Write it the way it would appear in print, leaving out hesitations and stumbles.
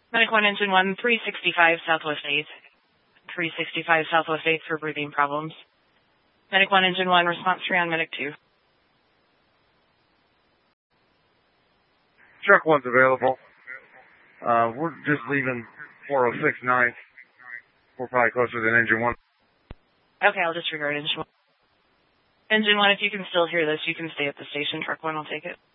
Medic 1, Engine 1, 365 Southwest 8. 365 Southwest 8 for breathing problems. Medic 1, Engine 1, response 3 on Medic 2. Truck 1's available. We're just leaving 406 9th. We're probably closer than Engine 1. Okay, I'll disregard Engine 1. Engine 1, if you can still hear this, you can stay at the station. Truck 1 will take it.